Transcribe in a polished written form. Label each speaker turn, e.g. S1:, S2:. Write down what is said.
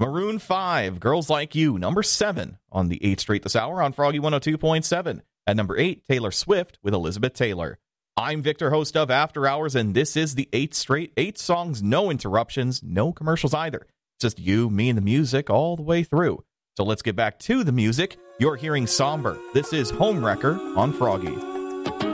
S1: Maroon 5, Girls Like You, number 7 on the 8th Straight this hour on Froggy 102.7. At number 8, Taylor Swift with Elizabeth Taylor. I'm Victor, host of After Hours, and this is the 8th Straight, 8 songs, no interruptions, no commercials either. Just you, me, and the music all the way through. So let's get back to the music. You're hearing Somber. This is Homewrecker on Froggy.